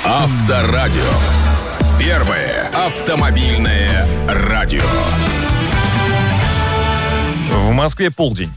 Авторадио. Первое автомобильное радио. В Москве полдень.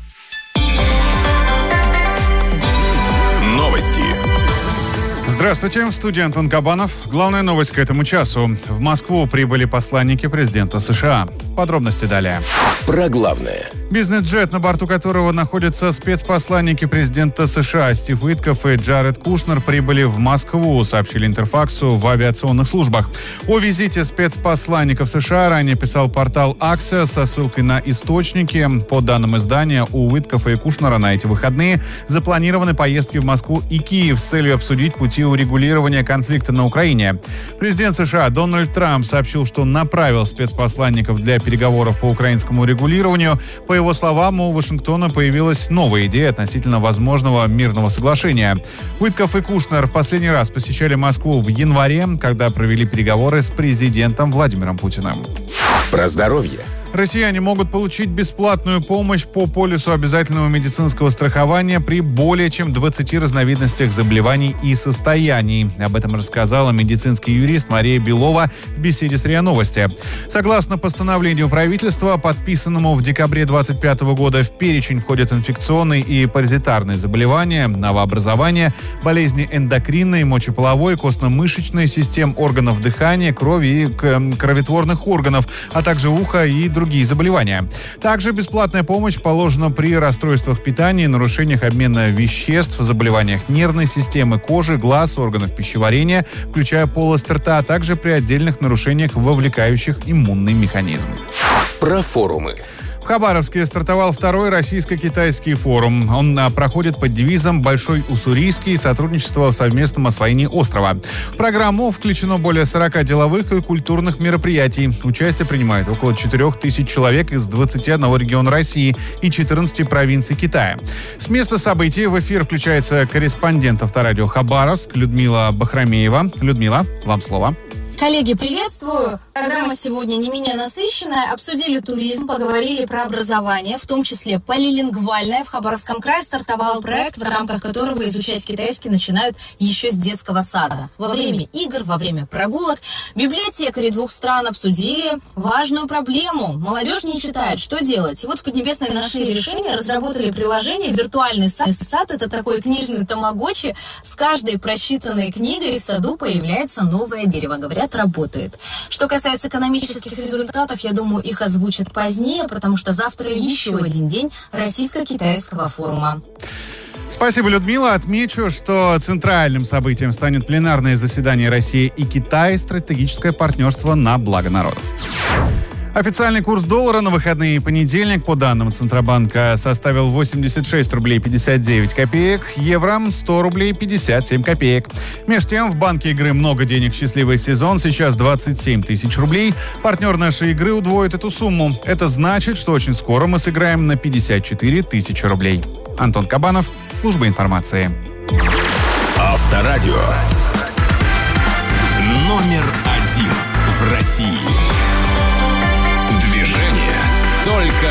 Новости. Здравствуйте, в студии Антон Кабанов. Главная новость к этому часу. В Москву прибыли посланники президента США. Подробности далее. Про главное. Бизнес-джет, на борту которого находятся спецпосланники президента США Стив Уиткоф и Джаред Кушнер, прибыли в Москву, сообщили Интерфаксу в авиационных службах. О визите спецпосланников США ранее писал портал Axios со ссылкой на источники. По данным издания, у Уиткофа и Кушнера на эти выходные запланированы поездки в Москву и Киев с целью обсудить пути урегулирования конфликта на Украине. Президент США Дональд Трамп сообщил, что направил спецпосланников для переговоров по украинскому регулированию. По его словам, у Вашингтона появилась новая идея относительно возможного мирного соглашения. Уиткоф и Кушнер в последний раз посещали Москву в январе, когда провели переговоры с президентом Владимиром Путиным. Про здоровье. Россияне могут получить бесплатную помощь по полису обязательного медицинского страхования при более чем 20 разновидностях заболеваний и состояний. Об этом рассказала медицинский юрист Мария Белова в беседе с РИА Новости. Согласно постановлению правительства, подписанному в декабре 2025 года, в перечень входят инфекционные и паразитарные заболевания, новообразования, болезни эндокринной, мочеполовой, костно-мышечной, систем органов дыхания, крови и кроветворных органов, а также уха и другие заболевания. Также бесплатная помощь положена при расстройствах питания, нарушениях обмена веществ, заболеваниях нервной системы, кожи, глаз, органов пищеварения, включая полость рта, а также при отдельных нарушениях, вовлекающих иммунный механизм. Про форумы. В Хабаровске стартовал второй российско-китайский форум. Он проходит под девизом «Большой Уссурийский. Сотрудничество в совместном освоении острова». В программу включено более 40 деловых и культурных мероприятий. Участие принимает около 4000 человек из 21 региона России и 14 провинций Китая. С места событий в эфир включается корреспондент Авторадио Хабаровск Людмила Бахрамеева. Людмила, вам слово. Коллеги, приветствую! Программа сегодня не менее насыщенная. Обсудили туризм, поговорили про образование, в том числе полилингвальное. В Хабаровском крае стартовал проект, в рамках которого изучать китайский начинают еще с детского сада. Во время игр, во время прогулок библиотекари двух стран обсудили важную проблему. Молодежь не читает, что делать? И вот в Поднебесной нашли решение, разработали приложение «Виртуальный сад». Сад — это такой книжный тамагочи. С каждой прочитанной книгой в саду появляется новое дерево. Говорят, работает. Что касается экономических результатов, я думаю, их озвучат позднее, потому что завтра еще один день российско-китайского форума. Спасибо, Людмила. Отмечу, что центральным событием станет пленарное заседание России и Китая «Стратегическое партнерство на благо народов». Официальный курс доллара на выходные и понедельник, по данным Центробанка, составил 86 рублей 59 копеек, евро 100 рублей 57 копеек. Между тем, в банке игры «Много денег. Счастливый сезон» сейчас 27 тысяч рублей. Партнер нашей игры удвоит эту сумму. Это значит, что очень скоро мы сыграем на 54 тысячи рублей. Антон Кабанов, служба информации. Авторадио. Номер один в России. Движение только